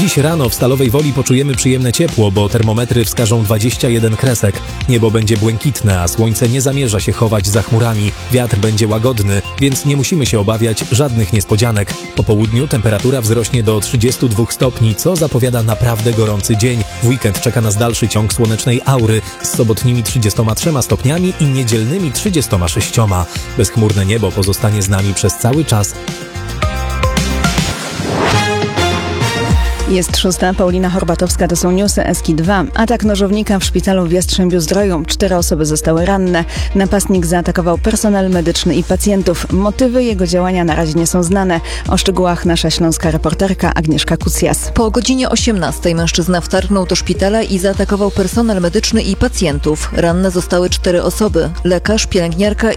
Dziś rano w Stalowej Woli poczujemy przyjemne ciepło, bo termometry wskażą 21 kresek. Niebo będzie błękitne, a słońce nie zamierza się chować za chmurami. Wiatr będzie łagodny, więc nie musimy się obawiać żadnych niespodzianek. Po południu temperatura wzrośnie do 32 stopni, co zapowiada naprawdę gorący dzień. W weekend czeka nas dalszy ciąg słonecznej aury z sobotnimi 33 stopniami i niedzielnymi 36. Bezchmurne niebo pozostanie z nami przez cały czas. Jest 6. Paulina Horbatowska, to są newsy SK2. Atak nożownika w szpitalu w Jastrzębiu-Zdroju. 4 osoby zostały ranne. Napastnik zaatakował personel medyczny i pacjentów. Motywy jego działania na razie nie są znane. O szczegółach nasza śląska reporterka Agnieszka Kucjas. Po godzinie 18 mężczyzna wtargnął do szpitala i zaatakował personel medyczny i pacjentów. Ranne zostały 4 osoby. Lekarz, pielęgniarka